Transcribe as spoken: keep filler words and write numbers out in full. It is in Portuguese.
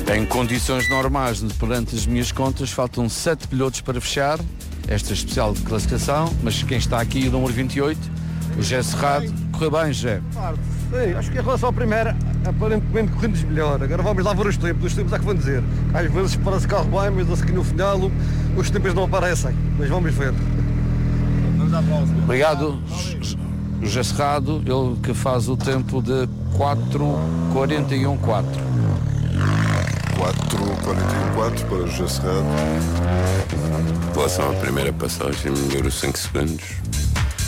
Em condições normais, perante as minhas contas, faltam sete pilotos para fechar esta especial de classificação, mas quem está aqui, o número vinte e oito, o José Cerrado, correu bem, José? Sim, acho que em relação à primeira, aparentemente corremos melhor. Agora vamos lá ver os tempos, os tempos é que vão dizer. Às vezes parece carro bem, mas aqui no final os tempos não aparecem, mas vamos ver. Vamos à próxima. Obrigado, José Cerrado, ele que faz o tempo de quatro quarenta e um quatro. quatro quarenta e um quatro para o José Cerrado. Em relação à primeira passagem, melhorou cinco segundos.